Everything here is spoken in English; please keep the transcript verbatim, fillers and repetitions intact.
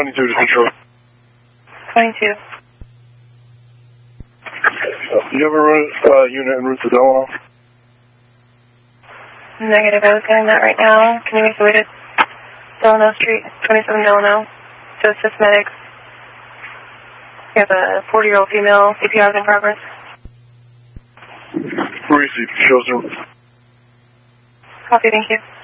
twenty-two to control. twenty-two. Uh, you have a uh, unit en route to Delano? Negative, I was getting that right now. Can you make the way to Delano Street, twenty-seven Delano, to assist medics? We have a forty-year-old female, C P R in progress. Receive, shows her. Copy, thank you.